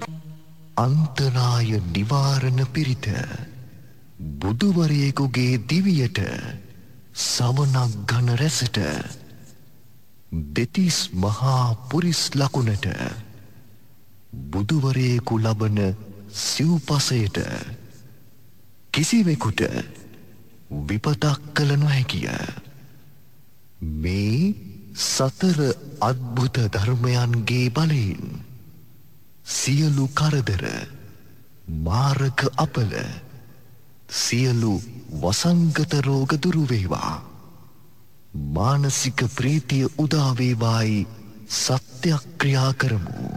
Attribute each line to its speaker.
Speaker 1: අන්තනාය නිවාරණ පිරිත බුදුවරයෙකුගේ දිවියට සවනක් ඝන රැසට දෙතිස් මහා පුරිස් ලකුණට බුදුවරයෙකු ලබන සිව්පසයට කිසිවෙකුට විපතක් කළ නොහැකිය. මේ සතර අද්භුත ධර්මයන්ගේ බලයෙන් සියලු කරදර මාරක අපල සියලු වසංගත රෝග දුරු වේවා. මානසික ප්‍රීතිය උදා වේවායි සත්‍යක්‍රියා කරමු.